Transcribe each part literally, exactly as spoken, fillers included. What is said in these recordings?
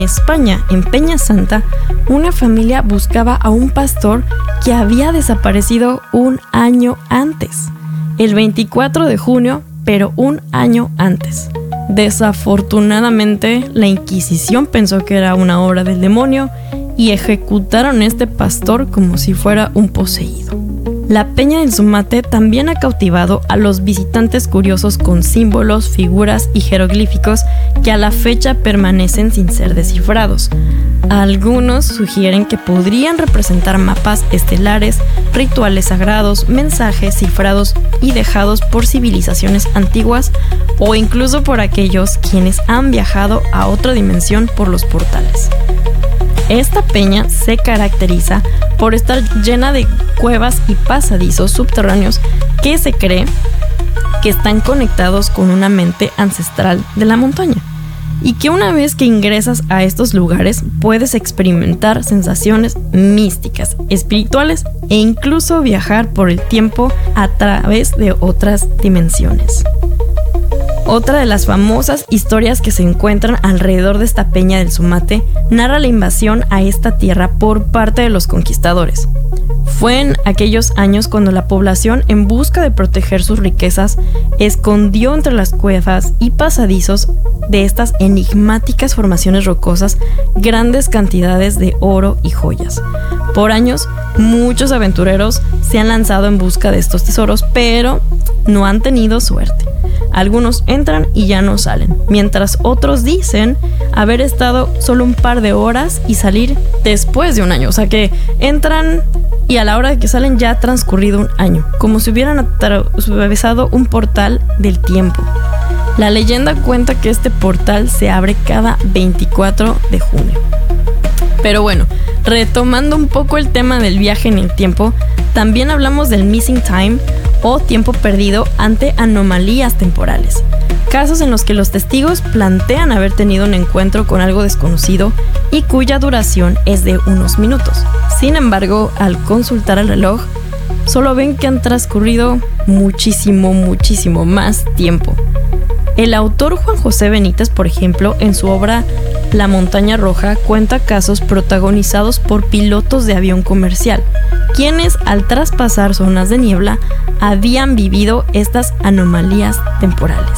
España, en Peña Santa, una familia buscaba a un pastor que había desaparecido un año antes, el veinticuatro de junio, pero un año antes. Desafortunadamente, la Inquisición pensó que era una obra del demonio y ejecutaron a este pastor como si fuera un poseído. La Peña del Zumate también ha cautivado a los visitantes curiosos con símbolos, figuras y jeroglíficos que a la fecha permanecen sin ser descifrados. Algunos sugieren que podrían representar mapas estelares, rituales sagrados, mensajes cifrados y dejados por civilizaciones antiguas o incluso por aquellos quienes han viajado a otra dimensión por los portales. Esta peña se caracteriza por estar llena de cuevas y pasadizos subterráneos que se cree que están conectados con una mente ancestral de la montaña y que una vez que ingresas a estos lugares puedes experimentar sensaciones místicas, espirituales e incluso viajar por el tiempo a través de otras dimensiones. Otra de las famosas historias que se encuentran alrededor de esta peña del Zumate narra la invasión a esta tierra por parte de los conquistadores. Fue en aquellos años cuando la población, en busca de proteger sus riquezas, escondió entre las cuevas y pasadizos de estas enigmáticas formaciones rocosas grandes cantidades de oro y joyas. Por años, muchos aventureros se han lanzado en busca de estos tesoros, pero no han tenido suerte. Algunos entran y ya no salen, mientras otros dicen haber estado solo un par de horas y salir después de un año. O sea que entran y a la hora de que salen ya ha transcurrido un año, como si hubieran atravesado un portal del tiempo. La leyenda cuenta que este portal se abre cada veinticuatro de junio. Pero bueno, retomando un poco el tema del viaje en el tiempo, también hablamos del missing time o tiempo perdido ante anomalías temporales. Casos en los que los testigos plantean haber tenido un encuentro con algo desconocido y cuya duración es de unos minutos. Sin embargo, al consultar el reloj, solo ven que han transcurrido muchísimo, muchísimo más tiempo. El autor Juan José Benítez, por ejemplo, en su obra La Montaña Roja, cuenta casos protagonizados por pilotos de avión comercial, quienes al traspasar zonas de niebla habían vivido estas anomalías temporales.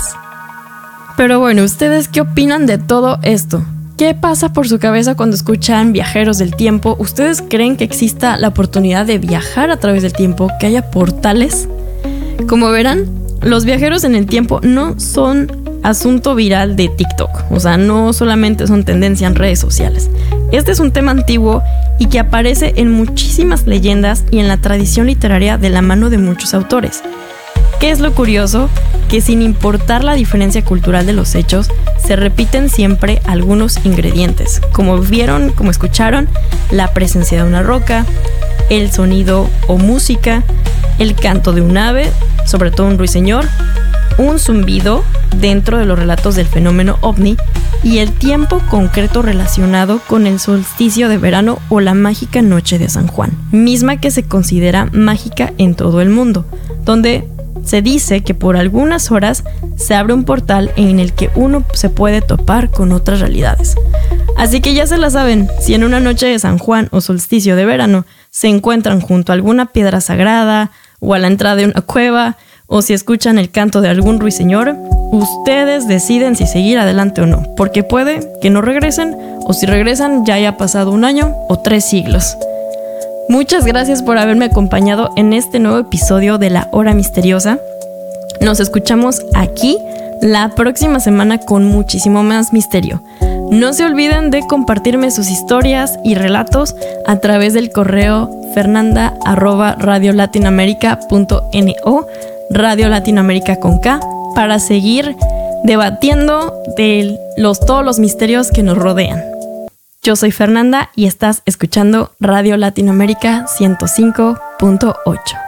Pero bueno, ¿ustedes qué opinan de todo esto? ¿Qué pasa por su cabeza cuando escuchan viajeros del tiempo? ¿Ustedes creen que exista la oportunidad de viajar a través del tiempo, que haya portales? Como verán, los viajeros en el tiempo no son asunto viral de TikTok, o sea, no solamente son tendencia en redes sociales. Este es un tema antiguo y que aparece en muchísimas leyendas y en la tradición literaria de la mano de muchos autores. ¿Qué es lo curioso? Que sin importar la diferencia cultural de los hechos, se repiten siempre algunos ingredientes, como vieron, como escucharon, la presencia de una roca, el sonido o música, el canto de un ave, sobre todo un ruiseñor, un zumbido dentro de los relatos del fenómeno ovni y el tiempo concreto relacionado con el solsticio de verano o la mágica noche de San Juan, misma que se considera mágica en todo el mundo, donde se dice que por algunas horas se abre un portal en el que uno se puede topar con otras realidades. Así que ya se la saben, si en una noche de San Juan o solsticio de verano se encuentran junto a alguna piedra sagrada o a la entrada de una cueva, o si escuchan el canto de algún ruiseñor, ustedes deciden si seguir adelante o no, porque puede que no regresen, o si regresan ya haya pasado un año o tres siglos. Muchas gracias por haberme acompañado en este nuevo episodio de La Hora Misteriosa. Nos escuchamos aquí la próxima semana con muchísimo más misterio. No se olviden de compartirme sus historias y relatos a través del correo fernanda arroba radiolatinoamerica punto no, Radio Latinoamérica con K, para seguir debatiendo de los, todos los misterios que nos rodean. Yo soy Fernanda y estás escuchando Radio Latinoamérica ciento cinco punto ocho.